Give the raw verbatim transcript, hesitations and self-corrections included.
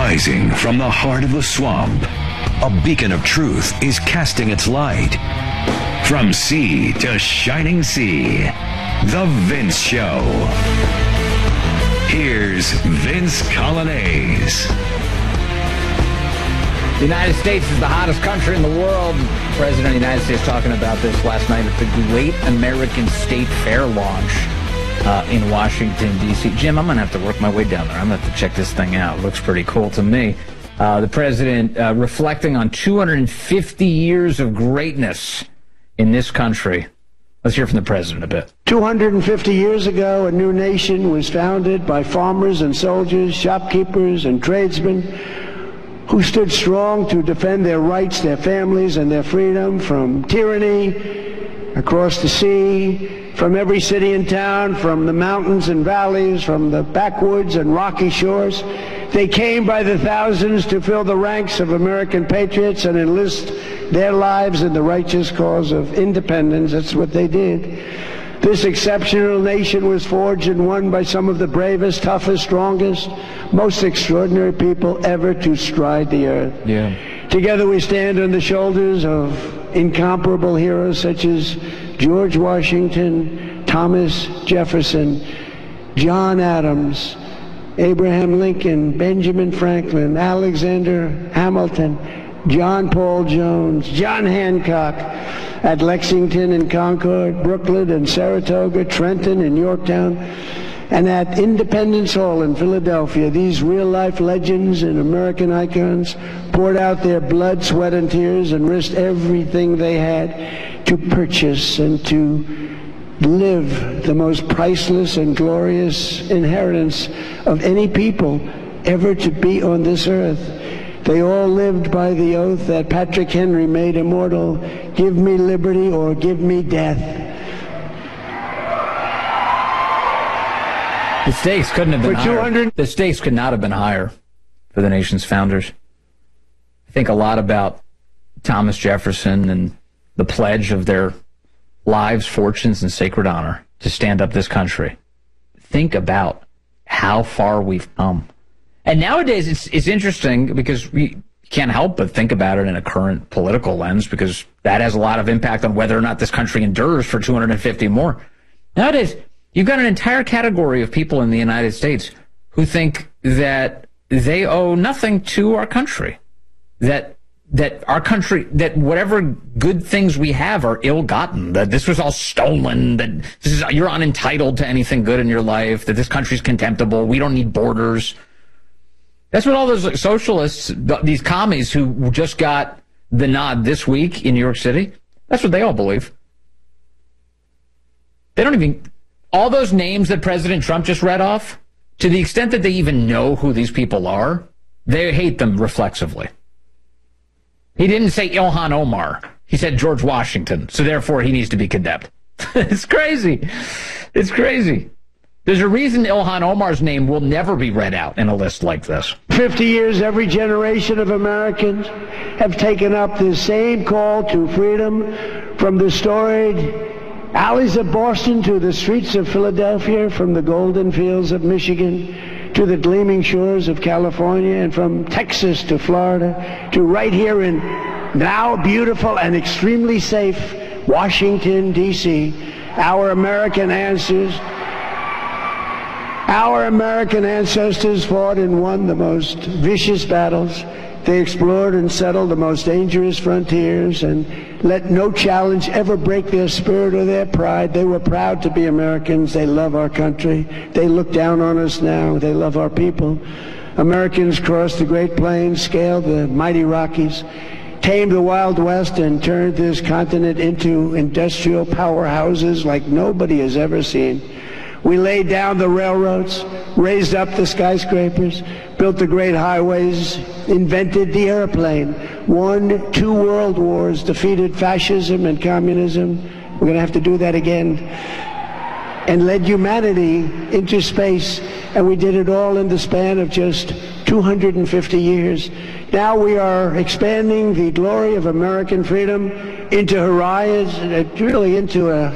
Rising from the heart of the swamp, a beacon of truth is casting its light. From sea to shining sea, The Vince Show. Here's Vince Coglianese. The United States is the hottest country in the world. The President of the United States talking about this last night at the Great American State Fair launch uh, in Washington, D C Jim, I'm going to have to work my way down there. I'm going to have to check this thing out. It looks pretty cool to me. Uh, the President uh, reflecting on two hundred fifty years of greatness in this country. Let's hear from the President a bit. two hundred fifty years ago, a new nation was founded by farmers and soldiers, shopkeepers and tradesmen, who stood strong to defend their rights, their families, and their freedom from tyranny across the sea, from every city and town, from the mountains and valleys, from the backwoods and rocky shores. They came by the thousands to fill the ranks of American patriots and enlist their lives in the righteous cause of independence. That's what they did. This exceptional nation was forged and won by some of the bravest, toughest, strongest, most extraordinary people ever to stride the earth. Yeah. Together we stand on the shoulders of incomparable heroes such as George Washington, Thomas Jefferson, John Adams, Abraham Lincoln, Benjamin Franklin, Alexander Hamilton, John Paul Jones, John Hancock at Lexington and Concord, Brooklyn and Saratoga, Trenton and Yorktown, and at Independence Hall in Philadelphia. These real-life legends and American icons poured out their blood, sweat, and tears and risked everything they had to purchase and to live the most priceless and glorious inheritance of any people ever to be on this earth. They all lived by the oath that Patrick Henry made immortal: give me liberty or give me death. The stakes couldn't have been For two hundred higher. The stakes could not have been higher for the nation's founders. I think a lot about Thomas Jefferson and the pledge of their lives, fortunes, and sacred honor to stand up this country. Think about how far we've come. And nowadays, it's it's interesting because we can't help but think about it in a current political lens, because that has a lot of impact on whether or not this country endures for two hundred fifty more. Nowadays, you've got an entire category of people in the United States who think that they owe nothing to our country, that that our country, that whatever good things we have are ill-gotten, that this was all stolen, that this is, you're unentitled to anything good in your life, that this country's contemptible, we don't need borders. That's what all those socialists, these commies who just got the nod this week in New York City, that's what they all believe. They don't even, all those names that President Trump just read off, to the extent that they even know who these people are, they hate them reflexively. He didn't say Ilhan Omar. He said George Washington, so therefore he needs to be condemned. It's crazy. It's crazy. There's a reason Ilhan Omar's name will never be read out in a list like this. fifty years, every generation of Americans have taken up the same call to freedom, from the storied alleys of Boston to the streets of Philadelphia, from the golden fields of Michigan to the gleaming shores of California, and from Texas to Florida to right here in now beautiful and extremely safe Washington, D C Our American ancestors Our American ancestors fought and won the most vicious battles. They explored and settled the most dangerous frontiers and let no challenge ever break their spirit or their pride. They were proud to be Americans. They love our country. They look down on us now. They love our people. Americans crossed the Great Plains, scaled the mighty Rockies, tamed the Wild West, and turned this continent into industrial powerhouses like nobody has ever seen. We laid down the railroads, raised up the skyscrapers, built the great highways, invented the airplane, won two world wars, defeated fascism and communism. We're going to have to do that again. And led humanity into space. And we did it all in the span of just two hundred fifty years. Now we are expanding the glory of American freedom into horizons, really into a